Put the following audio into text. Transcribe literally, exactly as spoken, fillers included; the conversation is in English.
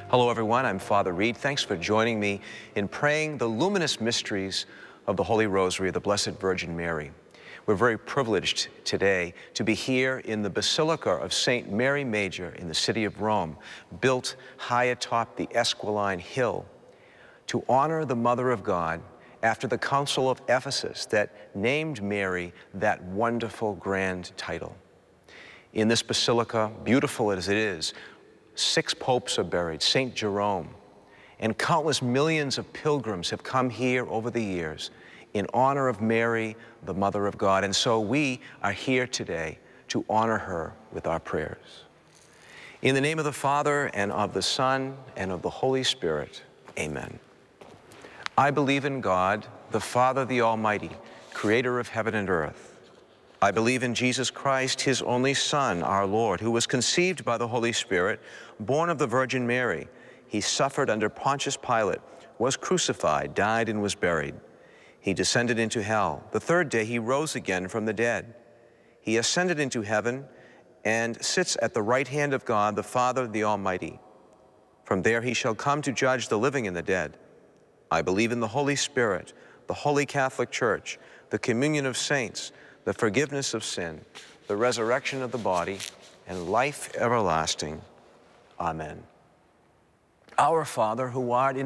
Hello, everyone. I'm Father Reed. Thanks for joining me in praying the luminous mysteries of the Holy Rosary of the Blessed Virgin Mary. We're very privileged today to be here in the Basilica of Saint Mary Major in the city of Rome, built high atop the Esquiline Hill, to honor the Mother of God after the Council of Ephesus that named Mary that wonderful grand title. In this basilica, beautiful as it is, six popes are buried, Saint Jerome, and countless millions of pilgrims have come here over the years in honor of Mary, the Mother of God. And so we are here today to honor her with our prayers. In the name of the Father, and of the Son, and of the Holy Spirit, amen. I believe in God, the Father, the Almighty, creator of heaven and earth. I believe in Jesus Christ, his only Son, our Lord, who was conceived by the Holy Spirit, born of the Virgin Mary. He suffered under Pontius Pilate, was crucified, died, and was buried. He descended into hell. The third day he rose again from the dead. He ascended into heaven and sits at the right hand of God, the Father, the Almighty. From there he shall come to judge the living and the dead. I believe in the Holy Spirit, the Holy Catholic Church, the communion of saints, the forgiveness of sin, the resurrection of the body, and life everlasting. Amen. Our Father, who art in